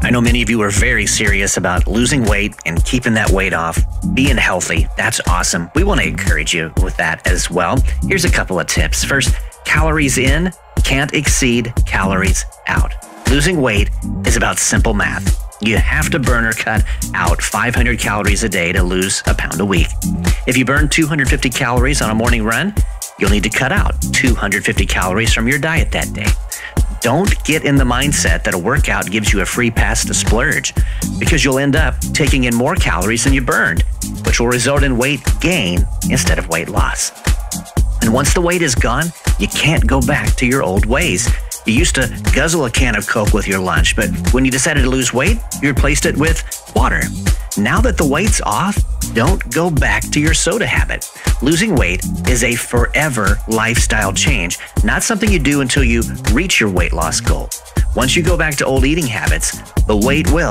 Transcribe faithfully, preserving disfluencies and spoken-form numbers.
I know many of you are very serious about losing weight and keeping that weight off, being healthy. That's awesome. We want to encourage you with that as well. Here's a couple of tips. First, calories in can't exceed calories out. Losing weight is about simple math. You have to burn or cut out five hundred calories a day to lose a pound a week. If you burn two hundred fifty calories on a morning run, you'll need to cut out two hundred fifty calories from your diet that day. Don't get in the mindset that a workout gives you a free pass to splurge, because you'll end up taking in more calories than you burned, which will result in weight gain instead of weight loss. And once the weight is gone, you can't go back to your old ways. You used to guzzle a can of Coke with your lunch, but when you decided to lose weight, you replaced it with water. Now that the weight's off, don't go back to your soda habit. Losing weight is a forever lifestyle change, not something you do until you reach your weight loss goal. Once you go back to old eating habits, the weight will